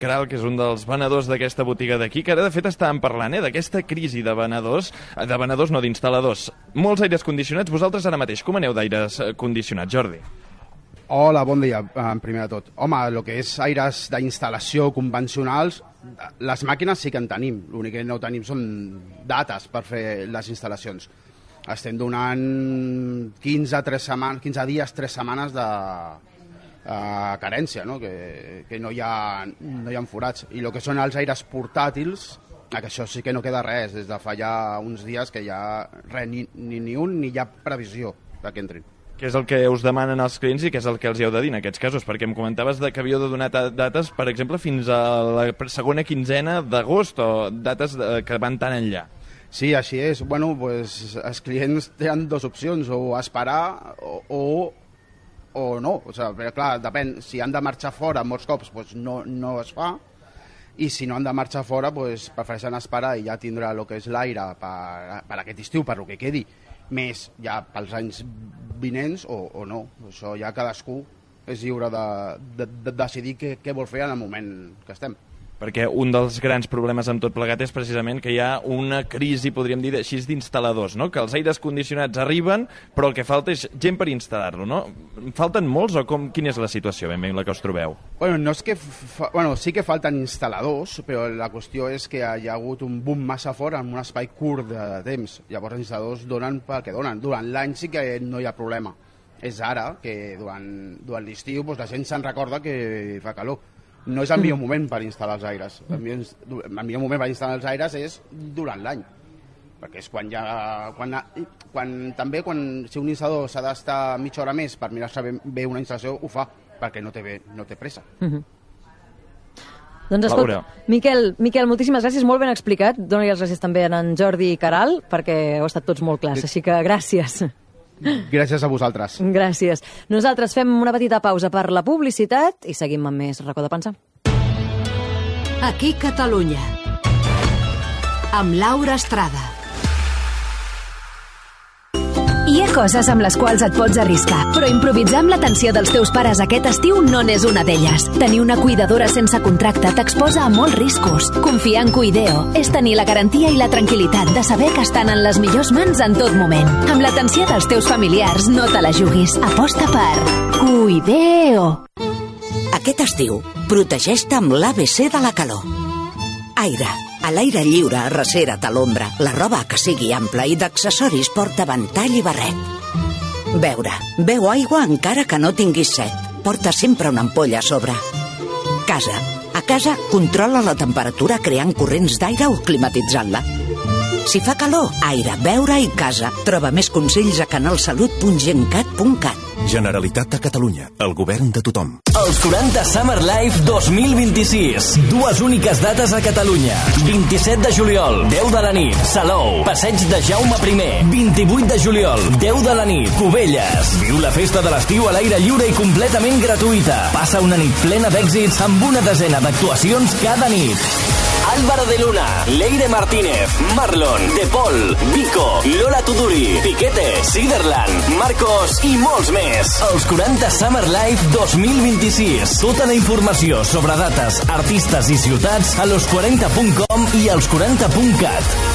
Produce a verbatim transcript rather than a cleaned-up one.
Caral, que és un dels venedors d'aquesta botiga d'aquí, que ara de fet estàvem parlant eh, d'aquesta crisi de venedors, de venedors no, d'instal·ladors. Molts aires condicionats. Vosaltres ara mateix com aneu d'aires condicionats, Jordi? Hola, bon dia, en primer de tot. Home, el que és aires d'instal·lació convencionals, les màquines sí que en tenim. L'únic que no tenim són dates per fer les instal·lacions. Estem donant quinze, tres setmanes, quinze dies, tres setmanes de Uh, carència, no? que, que no, hi ha, no hi ha forats. I el que són els aires portàtils, que això sí que no queda res, des de fa ja uns dies que ja res, ni, ni, ni un ni hi ha previsió de que entrin. Què és el que us demanen els clients i què és el que els hi heu de dir en aquests casos? Perquè em comentaves de que havíeu de donar dates, per exemple, fins a la segona quinzena d'agost, o dates de, que van tan enllà. Sí, així és. Bueno, pues, els clients tenen dues opcions, o esperar o, o o no, o sigui, però clar, depèn, si han de marxar fora molts cops, doncs no, no es fa, i si no han de marxar fora, doncs prefereixen esperar i ja tindrà el que és l'aire per, per aquest estiu, per el que quedi, més ja pels anys vinents o, o no. Això ja cadascú és lliure de, de, de decidir què, què vol fer en el moment que estem. Perquè un dels grans problemes amb tot plegat és precisament que hi ha una crisi, podríem dir així, d'instal·ladors, no? Que els aires condicionats arriben, però el que falta és gent per instal·lar-lo, no? Falten molts o com, quina és la situació ben bé en la que us trobeu? Bueno, no és que fa... bueno, sí que falten instal·ladors, però la qüestió és que hi ha hagut un boom massa fort en un espai curt de temps. Llavors els instal·ladors donen pel que donen. Durant l'any sí que no hi ha problema. És ara que durant, durant l'estiu doncs, la gent se'n recorda que fa calor. No és el millor moment per instal·lar els aires. El millor, el millor moment per instal·lar els aires és durant l'any. Perquè és quan ja... Quan, quan, també quan si un instal·lador s'ha d'estar mitja hora més per mirar-se bé una instal·lació, ho fa, perquè no té, bé, no té pressa. Uh-huh. Doncs escolta, Miquel, Miquel, moltíssimes gràcies, molt ben explicat. Dóna les gràcies també a en Jordi i Caral, perquè heu estat tots molt clars, així que gràcies. Gràcies a vosaltres. Gràcies. Nosaltres fem una petita pausa per la publicitat i seguim amb més Racó de Pensar. Aquí Catalunya, amb Laura Estrada. Hi ha coses amb les quals et pots arriscar, però improvisar amb l'atenció dels teus pares aquest estiu no n'és una d'elles. Tenir una cuidadora sense contracte t'exposa a molts riscos. Confiar en Cuideo és tenir la garantia i la tranquil·litat de saber que estan en les millors mans en tot moment. Amb l'atenció dels teus familiars no te la juguis. Aposta per Cuideo. Aquest estiu, protegeix-te amb l'A B C de la calor. Aire. A l'aire lliure, arrecera't a l'ombra. La roba que sigui ampla i d'accessoris porta ventall i barret. Beure. Beu aigua encara que no tinguis set. Porta sempre una ampolla a sobre. Casa. A casa, controla la temperatura creant corrents d'aire o climatitzant-la. Si fa calor, aire, beure i casa. Troba més consells a canalsalut punt gencat punt cat. Generalitat de Catalunya, el govern de tothom. Els quaranta Summer Life dos mil vint-i-sis. Dues úniques dates a Catalunya. vint-i-set de juliol, deu de la nit, Salou, Passeig de Jaume primer. vint-i-vuit de juliol, deu de la nit, Cubelles. Viu la festa de l'estiu a l'aire lliure i completament gratuïta. Passa una nit plena d'èxits amb una desena d'actuacions cada nit. Álvaro de Luna, Leire Martínez, Marlon, De Paul, Vico, Lola Tuduri, Piquete, Siderland, Marcos i molts més. Els quaranta Summer Life dos mil vint-i-sis. Tota la informació sobre dates, artistes i ciutats a los quaranta punt com i als quaranta punt cat.